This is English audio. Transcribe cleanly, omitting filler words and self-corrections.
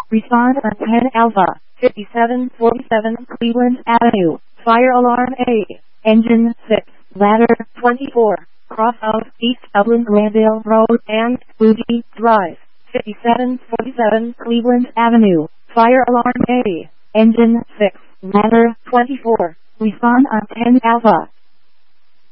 Respond on 10 Alpha, 5747 Cleveland Avenue, Fire Alarm A, Engine 6, Ladder 24, Cross of East Upland Randale Road and Bougie Drive, 5747 Cleveland Avenue, Fire Alarm A, Engine 6, Ladder 24. Respond on 10 Alpha.